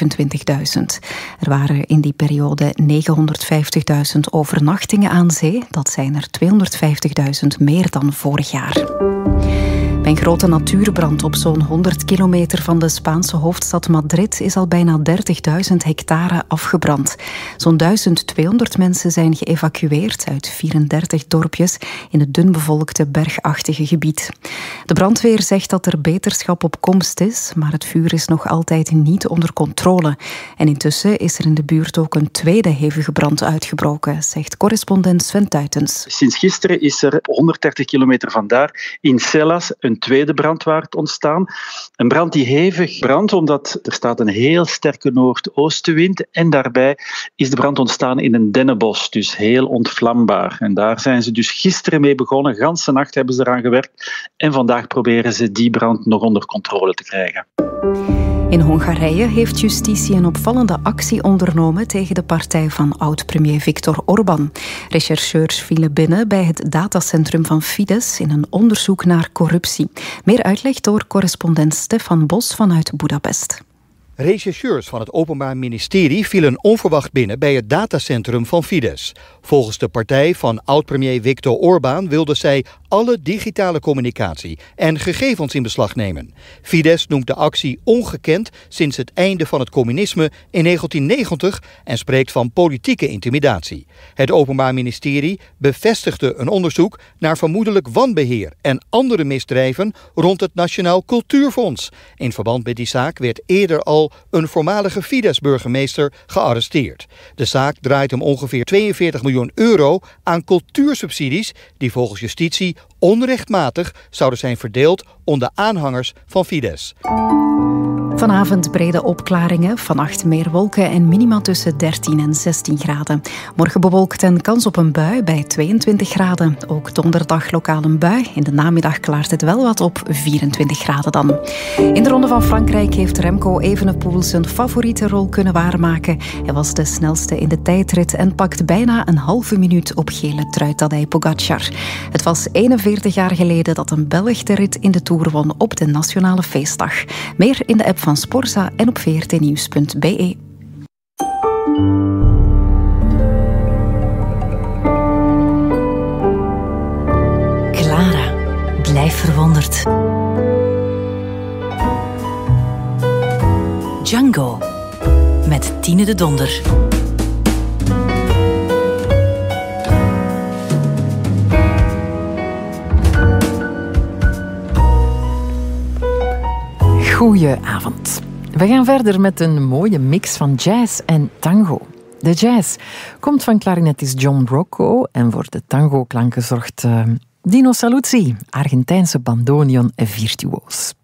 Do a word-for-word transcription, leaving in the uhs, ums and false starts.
vijfentwintigduizend. Er waren in die periode negenhonderdvijftigduizend overnachtingen aan zee. Dat zijn er tweehonderdvijftigduizend meer dan vorig jaar. Bij een grote natuurbrand op zo'n honderd kilometer van de Spaanse hoofdstad Madrid is al bijna dertigduizend hectare afgebrand. Zo'n duizend tweehonderd mensen zijn geëvacueerd uit vierendertig dorpjes in het dunbevolkte bergachtige gebied. De brandweer zegt dat er beterschap op komst is, maar het vuur is nog altijd niet onder controle. En intussen is er in de buurt ook een tweede hevige brand uitgebroken, zegt correspondent Sven Tuitens. Sinds gisteren is er honderddertig kilometer vandaar in Cellas een tweede brandwaard ontstaan. Een brand die hevig brandt omdat er staat een heel sterke noordoostenwind en daarbij is de brand ontstaan in een dennenbos, dus heel ontvlambaar. En daar zijn ze dus gisteren mee begonnen. Ganse nacht hebben ze eraan gewerkt en vandaag proberen ze die brand nog onder controle te krijgen. In Hongarije heeft justitie een opvallende actie ondernomen tegen de partij van oud-premier Viktor Orbán. Rechercheurs vielen binnen bij het datacentrum van Fidesz in een onderzoek naar corruptie. Meer uitleg door correspondent Stefan Bos vanuit Budapest. Rechercheurs van het Openbaar Ministerie vielen onverwacht binnen bij het datacentrum van Fidesz. Volgens de partij van oud-premier Viktor Orbán wilden zij alle digitale communicatie en gegevens in beslag nemen. Fidesz noemt de actie ongekend sinds het einde van het communisme in negentien negentig en spreekt van politieke intimidatie. Het Openbaar Ministerie bevestigde een onderzoek naar vermoedelijk wanbeheer en andere misdrijven rond het Nationaal Cultuurfonds. In verband met die zaak werd eerder al een voormalige Fidesz-burgemeester gearresteerd. De zaak draait om ongeveer tweeënveertig miljoen euro aan cultuursubsidies die volgens justitie onrechtmatig zouden zijn verdeeld onder aanhangers van Fidesz. Vanavond brede opklaringen, vannacht meer wolken en minima tussen dertien en zestien graden. Morgen bewolkt en kans op een bui bij tweeëntwintig graden. Ook donderdag lokaal een bui. In de namiddag klaart het wel wat op, vierentwintig graden dan. In de Ronde van Frankrijk heeft Remco Evenepoel zijn favoriete rol kunnen waarmaken. Hij was de snelste in de tijdrit en pakt bijna een halve minuut op gele trui Tadej Pogacar. Het was eenenveertig jaar geleden dat een Belg de rit in de Tour won op de Nationale Feestdag. Meer in de app van Sporza en op v r t nieuws punt b e. Clara, blijf verwonderd. Django, met Tine de Donder. Goedenavond. We gaan verder met een mooie mix van jazz en tango. De jazz komt van klarinetist John Rocco en voor de tango-klanken zorgt uh, Dino Saluzzi, Argentijnse bandoneon virtuoos.